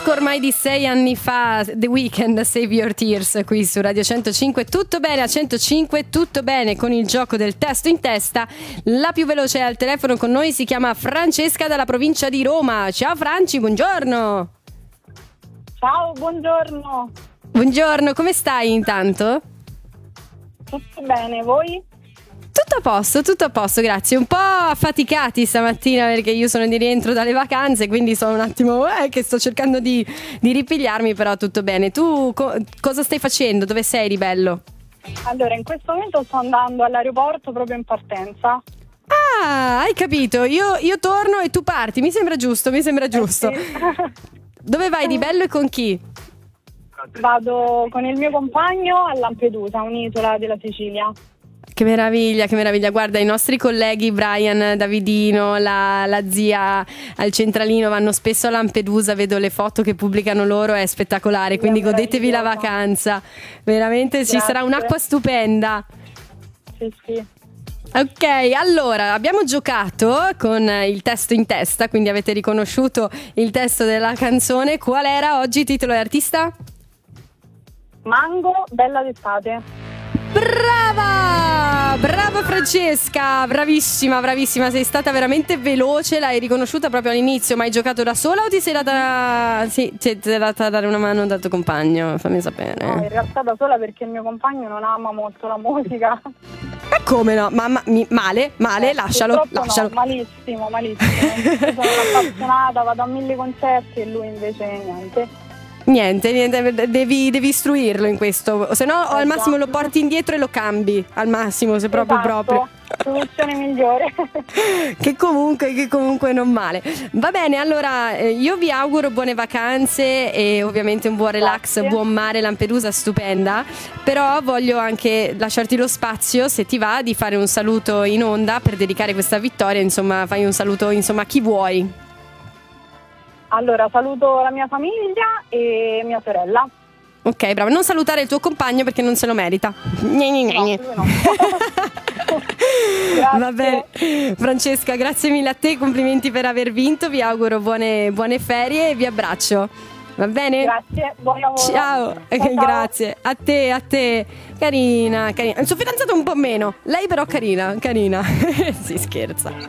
disco ormai di 6 anni fa, The Weeknd, Save Your Tears, qui su Radio 105. Tutto bene a 105, tutto bene con il gioco del testo in testa. La più veloce al telefono con noi si chiama Francesca dalla provincia di Roma. Ciao Franci, buongiorno. Ciao, buongiorno. Buongiorno, come stai intanto? Tutto bene, voi? Tutto a posto, grazie. Un po' affaticati stamattina perché io sono di rientro dalle vacanze, quindi sono un attimo che sto cercando di ripigliarmi, però tutto bene. Tu cosa stai facendo? Dove sei di bello? Allora, in questo momento sto andando all'aeroporto proprio in partenza. Ah, hai capito, io torno e tu parti, mi sembra giusto. Sì. Dove vai di bello e con chi? Vado con il mio compagno a Lampedusa, un'isola della Sicilia. Che meraviglia, guarda, i nostri colleghi Brian, Davidino, la zia al centralino vanno spesso a Lampedusa, vedo le foto che pubblicano loro, è spettacolare, quindi godetevi la vacanza, veramente. Grazie. Ci sarà un'acqua stupenda. Sì. Ok, allora abbiamo giocato con il testo in testa, quindi avete riconosciuto il testo della canzone. Qual era oggi titolo e artista? Mango, bella d'estate. Brava Francesca, bravissima, sei stata veramente veloce, l'hai riconosciuta proprio all'inizio. Ma hai giocato da sola o ti sei data ti sei data a dare una mano dal tuo compagno? Fammi sapere. No, in realtà da sola perché il mio compagno non ama molto la musica. Ma come no? Male, lascialo. No, malissimo. Io sono appassionata, vado a 1000 concerti e lui invece niente. Niente, devi istruirlo in questo, se no al massimo lo porti indietro e lo cambi, al massimo, se proprio. Soluzione migliore. che comunque non male. Va bene, allora io vi auguro buone vacanze e ovviamente un buon relax. Grazie. Buon mare, Lampedusa stupenda, però voglio anche lasciarti lo spazio, se ti va, di fare un saluto in onda per dedicare questa vittoria. Insomma, fai un saluto a chi vuoi. Allora, saluto la mia famiglia e mia sorella. Ok, brava. Non salutare il tuo compagno perché non se lo merita. No, lui no. Va bene. Francesca, grazie mille a te, complimenti per aver vinto. Vi auguro buone ferie e vi abbraccio. Va bene? Grazie, buon lavoro. Ciao. Grazie. A te. Carina. Il suo fidanzato un po' meno. Lei però carina. Si scherza.